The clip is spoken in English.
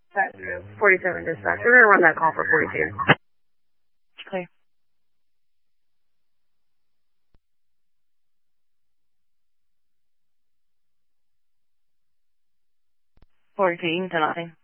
47 dispatch. We're going to run that call for 42. Clear. 42, you can tell nothing.